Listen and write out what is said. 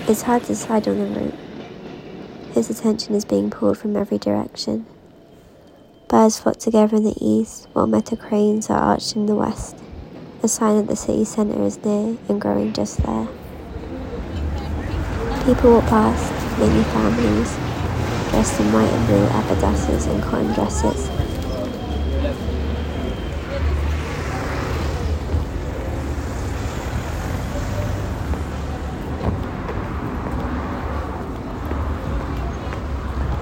It's hard to decide on the route. His attention is being pulled from every direction. Birds flock together in the east, while metal cranes are arched in the west, a sign that the city centre is near and growing just there. People walk past, mainly families, dressed in white and blue abadasses and cotton dresses.